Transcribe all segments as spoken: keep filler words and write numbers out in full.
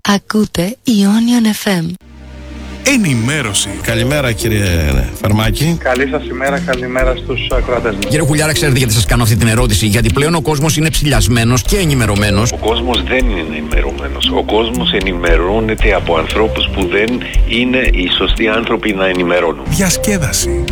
Ακούτε Ionion εφ εμ. Ενημέρωση. Καλημέρα κύριε Φαρμάκη. Καλή σας ημέρα, καλημέρα στους ακροατές μας. Κύριε Χουλιάρα, ξέρετε γιατί σας κάνω αυτή την ερώτηση? Γιατί πλέον ο κόσμος είναι ψηλιασμένος και ενημερωμένος. Ο κόσμος δεν είναι ενημερωμένος. Ο κόσμος ενημερώνεται από ανθρώπους που δεν είναι οι σωστοί άνθρωποι να ενημερώνουν. Διασκέδαση.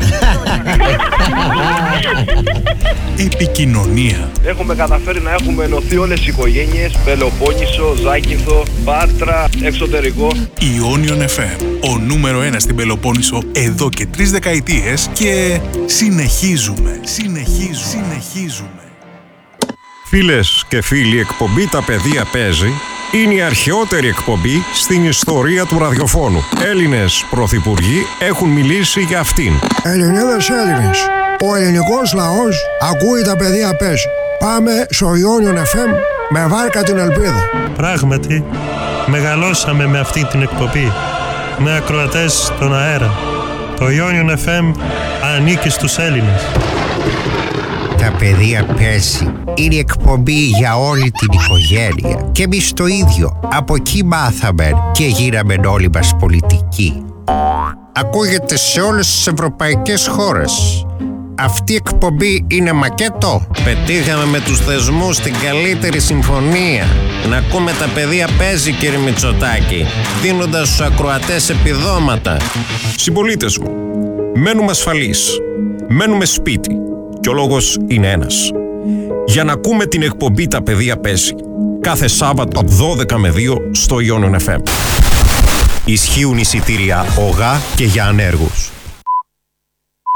Επικοινωνία. Έχουμε καταφέρει να έχουμε ενωθεί όλες οι οικογένειες, Πελοπόννησο, Ζάκυνθο, Πάτρα, εξωτερικό. Ionion εφ εμ, ο νούμερο ένα στην Πελοπόννησο εδώ και τρεις δεκαετίες και συνεχίζουμε, συνεχίζουμε, συνεχίζουμε. Φίλες και φίλοι, εκπομπή «Τα παιδεία παίζει» είναι η αρχαιότερη εκπομπή στην ιστορία του ραδιοφώνου. Έλληνες πρωθυπουργοί έχουν μιλήσει για αυτήν. Ελληνίδες Έλληνες, ο ελληνικός λαός ακούει «Τα παιδεία παίζει». Πάμε στο Ionion εφ εμ με βάρκα την ελπίδα. Πράγματι, μεγαλώσαμε με αυτή την εκπομπή, με ακροατές στον αέρα. Το Ionion εφ εμ ανήκει στους Έλληνες. Τα παιδεία παίζει. Είναι εκπομπή για όλη την οικογένεια. Και εμείς το ίδιο. Από εκεί μάθαμε και γίναμε όλοι μας πολιτικοί. Ακούγεται σε όλες τις ευρωπαϊκές χώρες. Αυτή η εκπομπή είναι μακέτο. Πετύχαμε με τους θεσμούς την καλύτερη συμφωνία. Να ακούμε τα παιδεία παίζει, κύριε Μητσοτάκη, δίνοντας στους ακροατές επιδόματα. Συμπολίτες μου, μένουμε ασφαλείς, μένουμε σπίτι και ο λόγος είναι ένας. Για να ακούμε την εκπομπή «Τα παιδεία παίζει» κάθε Σάββατο από δώδεκα με δύο στο Ionion εφ εμ. Ισχύουν εισιτήρια ΟΓΑ και για ανέργους.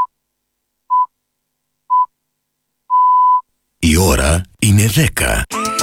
Η ώρα είναι δέκα.